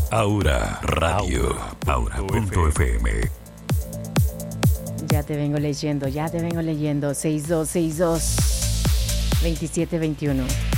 Aura Radio. Aura.fm. Ya te vengo leyendo. 6262 2721.